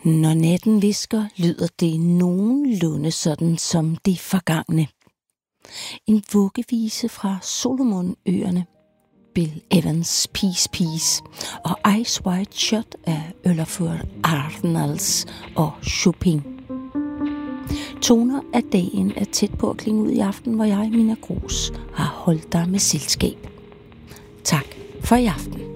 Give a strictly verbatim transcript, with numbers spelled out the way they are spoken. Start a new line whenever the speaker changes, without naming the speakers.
Når natten visker, lyder det nogenlunde sådan som det forgangne. En vuggevise fra Solomonøerne, Bill Evans' Peace Peace og Ice White Shot af Olafur Arnalds og Chopin. Toner af dagen er tæt på at klinge ud i aften, hvor jeg, Mina Gros, har holdt dig med selskab. Tak for i aften.